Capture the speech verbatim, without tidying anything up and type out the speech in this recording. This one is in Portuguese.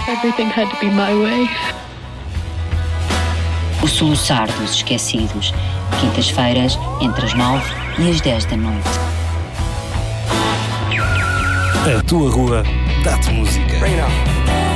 Everything had to be my way. O Soluçar dos Esquecidos, quintas-feiras, entre as nove e as dez da noite. A tua rua dá-te música. Bring it on.